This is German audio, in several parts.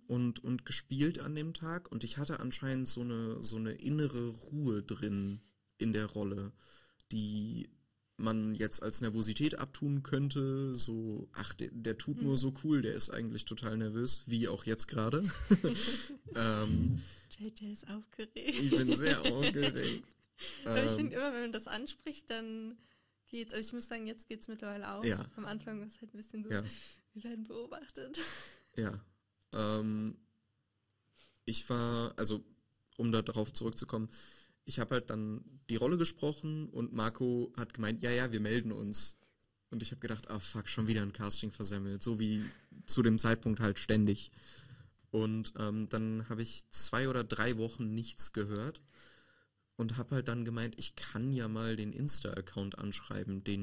und gespielt an dem Tag und ich hatte anscheinend so eine innere Ruhe drin in der Rolle, die man jetzt als Nervosität abtun könnte, so, ach, der tut nur so cool, der ist eigentlich total nervös, wie auch jetzt gerade. JJ ist aufgeregt. Ich bin sehr aufgeregt. Aber ich finde immer, wenn man das anspricht, dann geht's. Also ich muss sagen, jetzt geht's mittlerweile auch. Ja. Am Anfang war es halt ein bisschen so, Ja. wir werden beobachtet. Ja. Ich war, also um da drauf zurückzukommen, ich habe halt dann die Rolle gesprochen und Marco hat gemeint, ja, wir melden uns. Und ich habe gedacht, fuck, schon wieder ein Casting versemmelt. So wie zu dem Zeitpunkt halt ständig. Und dann habe ich 2 oder 3 Wochen nichts gehört und habe halt dann gemeint, ich kann ja mal den Insta-Account anschreiben, der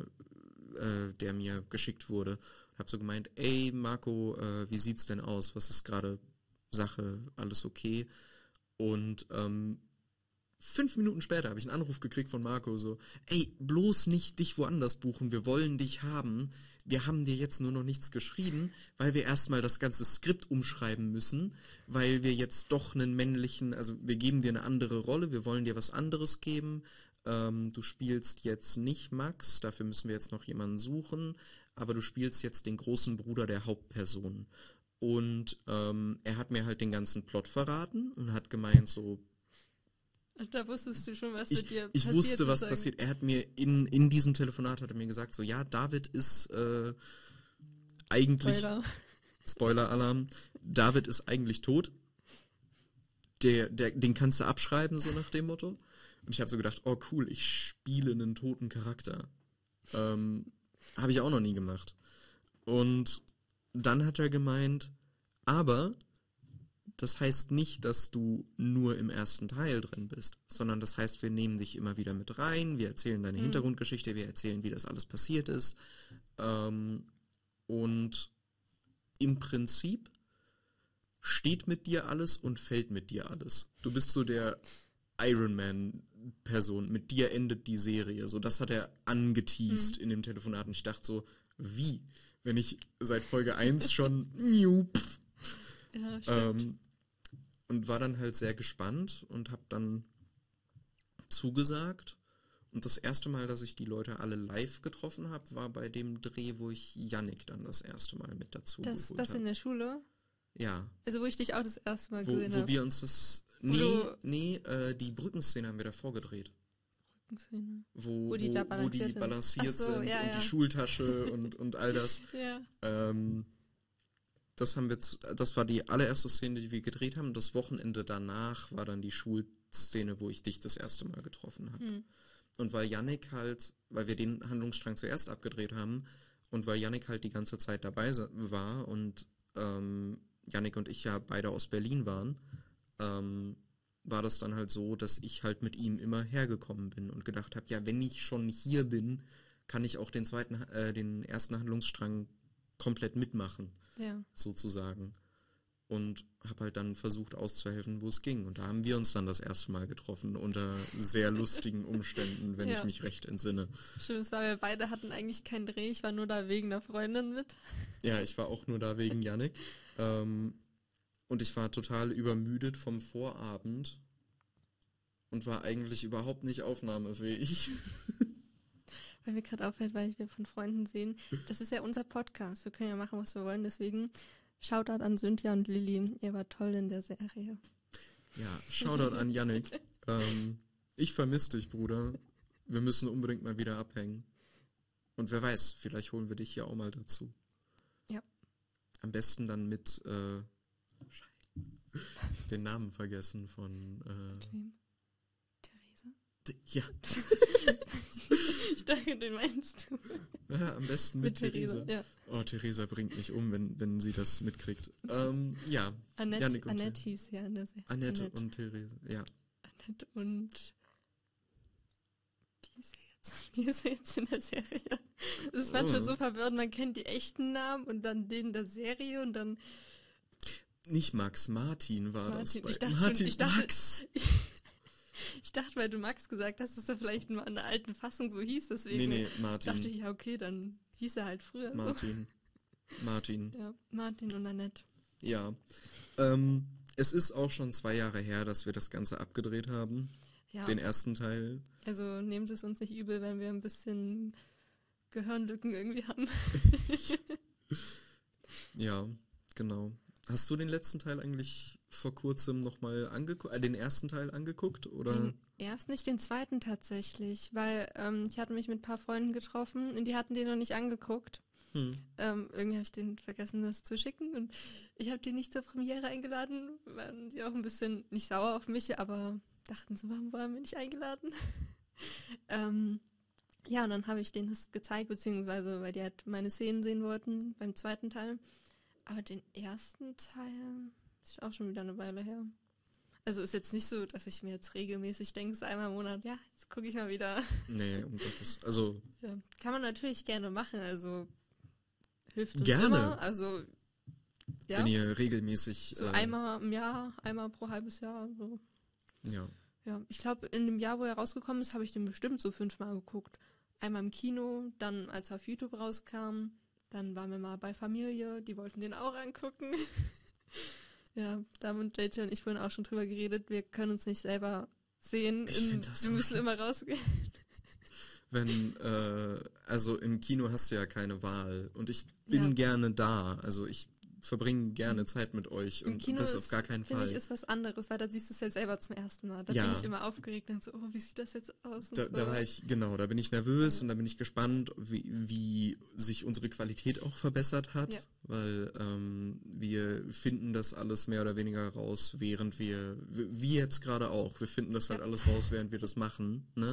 mir geschickt wurde. Und habe so gemeint, ey Marco, wie sieht's denn aus? Was ist gerade Sache? Alles okay? Und 5 Minuten später habe ich einen Anruf gekriegt von Marco, so, ey, bloß nicht dich woanders buchen, wir wollen dich haben. Wir haben dir jetzt nur noch nichts geschrieben, weil wir erstmal das ganze Skript umschreiben müssen, weil wir jetzt doch einen männlichen, also wir geben dir eine andere Rolle, wir wollen dir was anderes geben. Du spielst jetzt nicht Max, dafür müssen wir jetzt noch jemanden suchen, aber du spielst jetzt den großen Bruder der Hauptperson. Und er hat mir halt den ganzen Plot verraten und hat gemeint so, Und da wusstest du schon, was mit dir passiert. Ich wusste, was passiert. Er hat mir in diesem Telefonat hat er mir gesagt, so, ja, David ist eigentlich Spoiler-Alarm. David ist eigentlich tot. Den kannst du abschreiben, so nach dem Motto. Und ich habe so gedacht, oh cool, ich spiele einen toten Charakter. Habe ich auch noch nie gemacht. Und dann hat er gemeint, aber das heißt nicht, dass du nur im ersten Teil drin bist, sondern das heißt, wir nehmen dich immer wieder mit rein, wir erzählen deine Hintergrundgeschichte, wir erzählen, wie das alles passiert ist. Und im Prinzip steht mit dir alles und fällt mit dir alles. Du bist so der Iron Man-Person, mit dir endet die Serie. So, das hat er angeteased in dem Telefonat und ich dachte so, wie? Wenn ich seit Folge 1 schon Ja, stimmt. Und war dann halt sehr gespannt und habe dann zugesagt. Und das erste Mal, dass ich die Leute alle live getroffen habe, war bei dem Dreh, wo ich Yannick dann das erste Mal mit dazu geholt habe. Das in der Schule? Ja. Also wo ich dich auch das erste Mal gesehen habe. Wo wir uns das... die Brückenszene haben wir davor gedreht. Brückenszene? Wo die da balanciert so, sind ja. und die Schultasche und all das. Ja. Das war die allererste Szene, die wir gedreht haben. Das Wochenende danach war dann die Schulszene, wo ich dich das erste Mal getroffen habe. Und weil wir den Handlungsstrang zuerst abgedreht haben und weil Yannick halt die ganze Zeit dabei war und Yannick und ich ja beide aus Berlin waren, war das dann halt so, dass ich halt mit ihm immer hergekommen bin und gedacht habe, ja, wenn ich schon hier bin, kann ich auch den ersten Handlungsstrang komplett mitmachen. Ja. Sozusagen. Und habe halt dann versucht auszuhelfen, wo es ging. Und da haben wir uns dann das erste Mal getroffen, unter sehr lustigen Umständen, wenn ich mich recht entsinne. Stimmt, es war, wir beide hatten eigentlich keinen Dreh, ich war nur da wegen der Freundin mit. Ja, ich war auch nur da wegen Yannick. Und ich war total übermüdet vom Vorabend und war eigentlich überhaupt nicht aufnahmefähig. Weil mir gerade auffällt, weil wir von Freunden sehen, das ist ja unser Podcast. Wir können ja machen, was wir wollen. Deswegen Shoutout an Cynthia und Lilly. Ihr wart toll in der Serie. Ja, Shoutout an Yannick. Ich vermisse dich, Bruder. Wir müssen unbedingt mal wieder abhängen. Und wer weiß, vielleicht holen wir dich ja auch mal dazu. Ja. Am besten dann mit den Namen vergessen von Theresa? Ja. Ich dachte, den meinst du. Ja, am besten mit Theresa. Ja. Oh, Theresa bringt mich um, wenn sie das mitkriegt. Ja. Annette hieß ja in der Serie. Annette und Theresa, ja. Annette und... Wie ist er jetzt in der Serie? Das ist manchmal so verwirrend, man kennt die echten Namen und dann den der Serie und dann... Nicht Max, Martin war das. Ich dachte, Max! Ich dachte, weil du Max gesagt hast, dass er vielleicht mal in der alten Fassung so hieß, deswegen Nee, Martin. dachte ich, ja okay, dann hieß er halt früher Martin. so. Martin. Ja, Martin und Annette. Ja. Es ist auch schon 2 Jahre her, dass wir das Ganze abgedreht haben. Ja. Den ersten Teil. Also nehmt es uns nicht übel, wenn wir ein bisschen Gehirnlücken irgendwie haben. Ja, genau. Hast du den letzten Teil eigentlich vor kurzem nochmal angeguckt, den ersten Teil angeguckt? Oder? Den ersten nicht, den zweiten tatsächlich, weil ich hatte mich mit ein paar Freunden getroffen und die hatten den noch nicht angeguckt. Irgendwie habe ich den vergessen, das zu schicken und ich habe die nicht zur Premiere eingeladen, waren die auch ein bisschen nicht sauer auf mich, aber dachten so, warum waren wir nicht eingeladen? Ja, und dann habe ich denen das gezeigt, beziehungsweise weil die halt meine Szenen sehen wollten beim zweiten Teil. Aber den ersten Teil ist auch schon wieder eine Weile her. Also ist jetzt nicht so, dass ich mir jetzt regelmäßig denke, so einmal im Monat, ja, jetzt gucke ich mal wieder. Nee, um Gottes. Also. Ja, kann man natürlich gerne machen, also hilft uns gerne. immer. Also, ja. Wenn ihr regelmäßig. So einmal im Jahr, einmal pro halbes Jahr. So. Ja. Ja, ich glaube, in dem Jahr, wo er rausgekommen ist, habe ich den bestimmt so 5-mal geguckt. Einmal im Kino, dann als er auf YouTube rauskam, dann waren wir mal bei Familie, die wollten den auch angucken. Ja, da haben JJ und ich vorhin auch schon drüber geredet, wir können uns nicht selber sehen, wir müssen immer rausgehen. Also im Kino hast du ja keine Wahl und ich bin gerne da, also ich verbringe gerne Zeit mit euch und Kino das auf gar keinen Fall. Finde ich, ist was anderes, weil da siehst du es ja selber zum ersten Mal. Da bin ich immer aufgeregt und so, oh, wie sieht das jetzt aus? Da bin ich nervös und da bin ich gespannt, wie sich unsere Qualität auch verbessert hat, weil wir finden das alles mehr oder weniger raus, während wie jetzt gerade auch, wir finden das halt alles raus, während wir das machen, ne?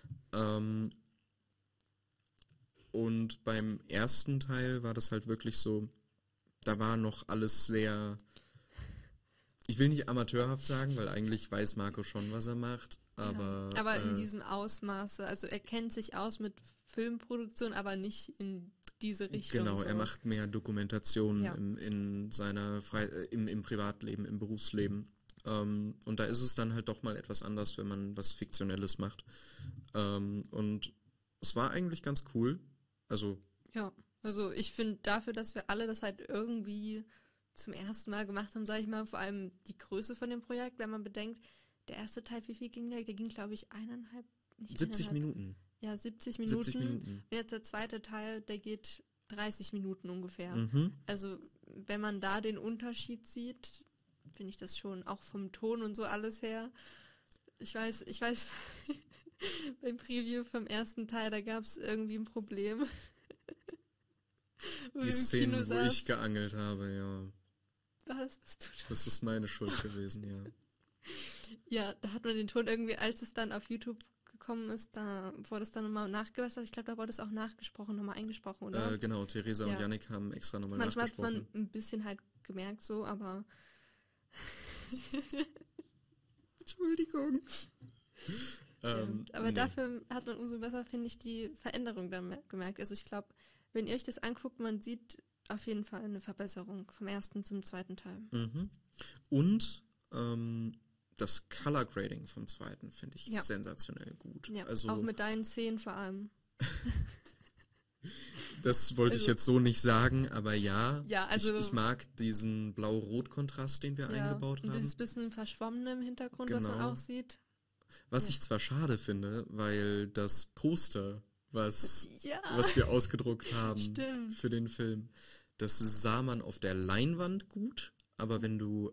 Und beim ersten Teil war das halt wirklich so, da war noch alles sehr, ich will nicht amateurhaft sagen, weil eigentlich weiß Marco schon, was er macht, aber... Ja, aber in diesem Ausmaße, also er kennt sich aus mit Filmproduktion, aber nicht in diese Richtung. Genau, so. Er macht mehr Dokumentation in seiner im Privatleben, im Berufsleben. Und da ist es dann halt doch mal etwas anders, wenn man was Fiktionelles macht. Und es war eigentlich ganz cool. Also... Ja. Also ich finde dafür, dass wir alle das halt irgendwie zum ersten Mal gemacht haben, sage ich mal, vor allem die Größe von dem Projekt, wenn man bedenkt, der erste Teil, wie viel ging der? Der ging, glaube ich, 70 Minuten. Ja, 70 Minuten. 70 Minuten. Und jetzt der zweite Teil, der geht 30 Minuten ungefähr. Mhm. Also wenn man da den Unterschied sieht, finde ich das schon auch vom Ton und so alles her. Ich weiß, beim Preview vom ersten Teil, da gab es irgendwie ein Problem. Die Szenen, wo ich geangelt habe, ja. Bist du das ist meine Schuld gewesen, ja. Ja, da hat man den Ton irgendwie, als es dann auf YouTube gekommen ist, da wurde es dann nochmal nachgebessert. Ich glaube, da wurde es auch nachgesprochen, nochmal eingesprochen, oder? Genau, Theresa und Yannick haben extra nochmal nachgesprochen. Manchmal hat man ein bisschen halt gemerkt so, aber... Entschuldigung. Aber dafür hat man umso besser, finde ich, die Veränderung dann gemerkt. Also ich glaube, wenn ihr euch das anguckt, man sieht auf jeden Fall eine Verbesserung vom ersten zum zweiten Teil. Mhm. Und das Color Grading vom zweiten finde ich sensationell gut. Ja, also, auch mit deinen Szenen vor allem. Das wollte ich jetzt so nicht sagen, aber also ich mag diesen Blau-Rot-Kontrast, den wir eingebaut haben. Und dieses bisschen Verschwommene im Hintergrund, was man auch sieht. Was ich zwar schade finde, weil das Poster, was wir ausgedruckt haben für den Film, das sah man auf der Leinwand gut, aber wenn du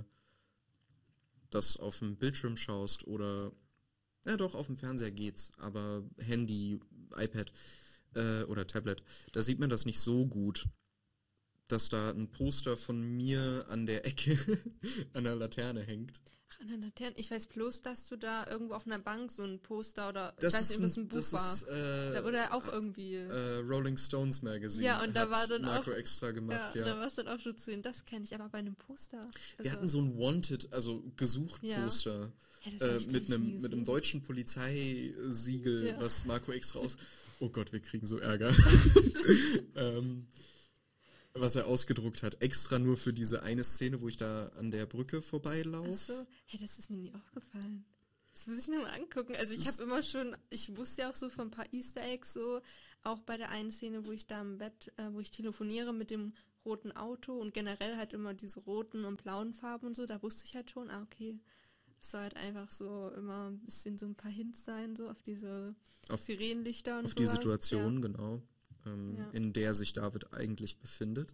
das auf dem Bildschirm schaust oder, doch, auf dem Fernseher geht's, aber Handy, iPad oder Tablet, da sieht man das nicht so gut, dass da ein Poster von mir an der Ecke an der Laterne hängt. Ach, an der Laterne? Ich weiß bloß, dass du da irgendwo auf einer Bank so ein Poster oder ich weiß nicht, ob das ein Buch war. Da wurde ja auch irgendwie... Rolling Stones Magazine. Ja, und da war dann Marco auch... extra gemacht, ja. Da war es dann auch schon zu sehen. Das kenne ich, aber bei einem Poster. Also, wir hatten so ein Wanted, also gesucht Poster. Mit einem deutschen Polizeisiegel, was Marco extra aus... Oh Gott, wir kriegen so Ärger. Was er ausgedruckt hat, extra nur für diese eine Szene, wo ich da an der Brücke vorbeilaufe. Achso, das ist mir nie aufgefallen. Das muss ich nur mal angucken. Also ich wusste ja auch so von ein paar Easter Eggs so, auch bei der einen Szene, wo ich da im Bett, wo ich telefoniere mit dem roten Auto und generell halt immer diese roten und blauen Farben und so, da wusste ich halt schon, okay, es soll halt einfach so immer ein bisschen so ein paar Hints sein, so auf diese Sirenenlichter und auf sowas. die Situation, ja. genau, Ja. in der sich David eigentlich befindet.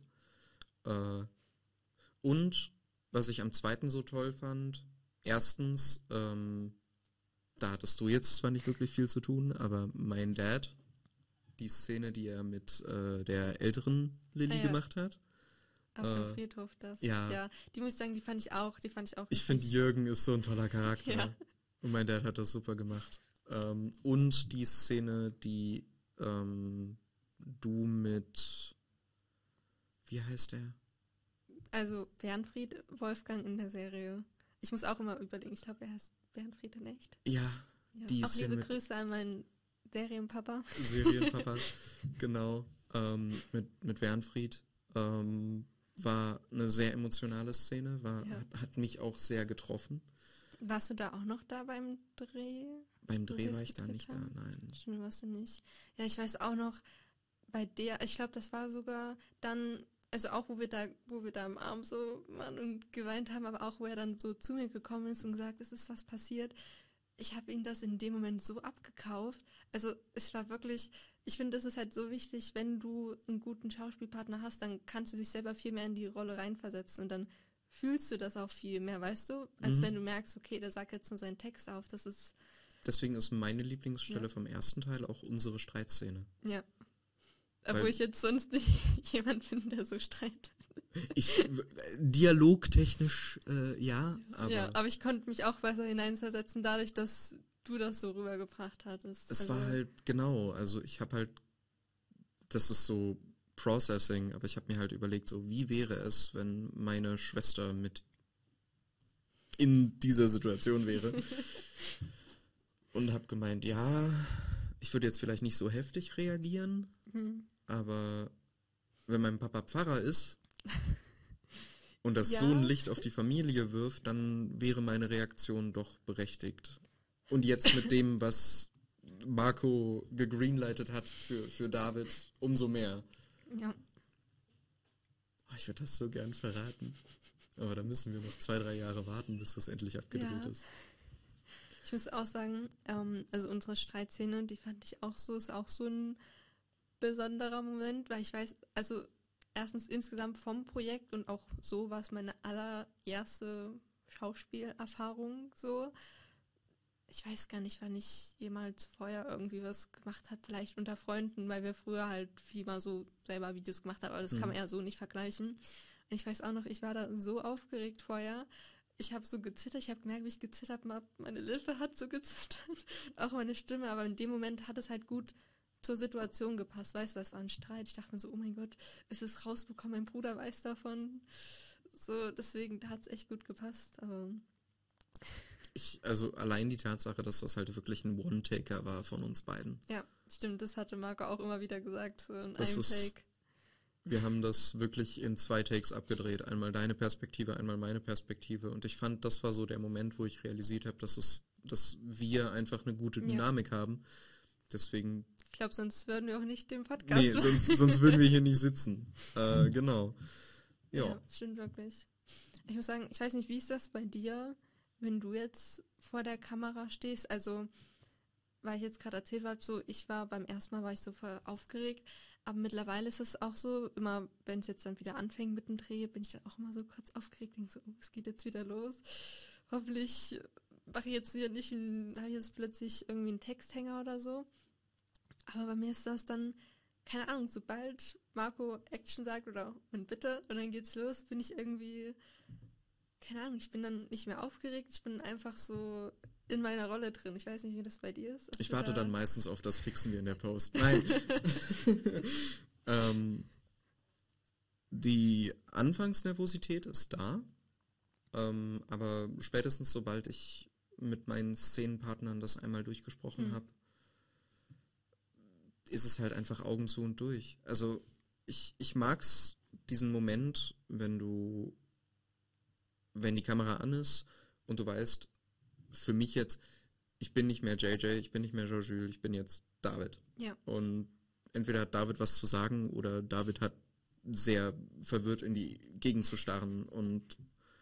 Und was ich am zweiten so toll fand, erstens, da hattest du jetzt zwar nicht wirklich viel zu tun, aber mein Dad, die Szene, die er mit der älteren Lilly gemacht hat. Auf dem Friedhof, das. Ja. Ja, die muss ich sagen, die fand ich auch Ich finde, Jürgen ist so ein toller Charakter. Ja. Und mein Dad hat das super gemacht. Und die Szene, die du mit, wie heißt der? Also Bernfried Wolfgang in der Serie. Ich muss auch immer überlegen, ich glaube, er heißt Bernfried in echt. Ja, die auch Szene liebe Grüße an meinen Serienpapa. Serienpapa, genau, mit Bernfried. War eine sehr emotionale Szene, hat mich auch sehr getroffen. Warst du da auch noch da beim Dreh? Beim Dreh war ich da nicht da, nein. Stimmt, warst du nicht. Ja, ich weiß auch noch, bei der, ich glaube, das war sogar dann, also auch, wo wir da im Arm so waren und geweint haben, aber auch, wo er dann so zu mir gekommen ist und gesagt, es ist was passiert. Ich habe ihm das in dem Moment so abgekauft. Also es war wirklich, ich finde, das ist halt so wichtig, wenn du einen guten Schauspielpartner hast, dann kannst du dich selber viel mehr in die Rolle reinversetzen und dann fühlst du das auch viel mehr, weißt du? Als wenn du merkst, okay, der sagt jetzt nur seinen Text auf. Das ist. Deswegen ist meine Lieblingsstelle vom ersten Teil auch unsere Streitszene. Ja. Obwohl ich jetzt sonst nicht jemand bin, der so streitet. Dialogtechnisch, ja, aber... Ja, aber ich konnte mich auch besser hineinversetzen, dadurch, dass du das so rübergebracht hattest. Es war halt, genau, also ich habe halt, das ist so Processing, aber ich habe mir halt überlegt, so wie wäre es, wenn meine Schwester mit in dieser Situation wäre. Und habe gemeint, ja, ich würde jetzt vielleicht nicht so heftig reagieren, aber wenn mein Papa Pfarrer ist und das so ein Licht auf die Familie wirft, dann wäre meine Reaktion doch berechtigt. Und jetzt mit dem, was Marco gegreenlightet hat für David, umso mehr. Ja. Oh, ich würde das so gern verraten. Aber da müssen wir noch 2-3 Jahre warten, bis das endlich abgedreht ist. Ich muss auch sagen, also unsere Streitszene, die fand ich auch so, ist auch so ein besonderer Moment, weil ich weiß, also erstens insgesamt vom Projekt und auch so war es meine allererste Schauspielerfahrung so. Ich weiß gar nicht, wann ich jemals vorher irgendwie was gemacht habe, vielleicht unter Freunden, weil wir früher halt viel mal so selber Videos gemacht haben, aber das kann man ja so nicht vergleichen. Und ich weiß auch noch, ich war da so aufgeregt vorher. Ich habe so gezittert, ich habe gemerkt, wie ich gezittert habe, meine Lippe hat so gezittert, auch meine Stimme, aber in dem Moment hat es halt gut zur Situation gepasst, weißt du, es war ein Streit, ich dachte mir so, oh mein Gott, es ist rausbekommen, mein Bruder weiß davon, so, deswegen hat es echt gut gepasst, aber... Also allein die Tatsache, dass das halt wirklich ein One-Taker war von uns beiden. Ja, stimmt, das hatte Marco auch immer wieder gesagt, so in das einem Take. Wir haben das wirklich in 2 Takes abgedreht. Einmal deine Perspektive, einmal meine Perspektive. Und ich fand, das war so der Moment, wo ich realisiert habe, dass wir einfach eine gute Dynamik haben. Deswegen... Ich glaube, sonst würden wir auch nicht den Podcast machen. Nee, sonst würden wir hier nicht sitzen. Genau. Ja, stimmt wirklich. Ich muss sagen, ich weiß nicht, wie ist das bei dir, wenn du jetzt vor der Kamera stehst? Also, weil ich jetzt gerade erzählt habe, so ich war beim ersten Mal war ich so voll aufgeregt, aber mittlerweile ist es auch so, immer wenn es jetzt dann wieder anfängt mit dem Dreh, bin ich dann auch immer so kurz aufgeregt, denke so, oh, es geht jetzt wieder los. Hoffentlich mache ich jetzt hier nicht, habe ich jetzt plötzlich irgendwie einen Texthänger oder so. Aber bei mir ist das dann, keine Ahnung, sobald Marco Action sagt oder und bitte und dann geht's los, bin ich irgendwie, keine Ahnung, ich bin dann nicht mehr aufgeregt, ich bin einfach so in meiner Rolle drin. Ich weiß nicht, wie das bei dir ist. Ich warte dann meistens auf das Fixen wir in der Post. Nein. Die Anfangsnervosität ist da, aber spätestens sobald ich mit meinen Szenenpartnern das einmal durchgesprochen habe, ist es halt einfach Augen zu und durch. Also ich mag's, diesen Moment, wenn die Kamera an ist und du weißt, für mich jetzt, ich bin nicht mehr JJ, ich bin nicht mehr Georges, ich bin jetzt David. Ja. Und entweder hat David was zu sagen oder David hat sehr verwirrt in die Gegend zu starren und